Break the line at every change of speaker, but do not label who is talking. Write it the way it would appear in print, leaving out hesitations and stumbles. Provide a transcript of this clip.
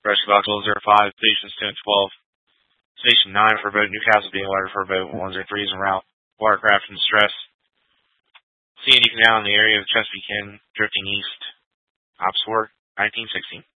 Rescue Box 005, stations 10 and 12. Station 9 for boat Newcastle being alerted for boat 103 is en route. Watercraft in distress. Sandy Canal in the area of Chesapeake End, drifting east. Ops 4, 1916.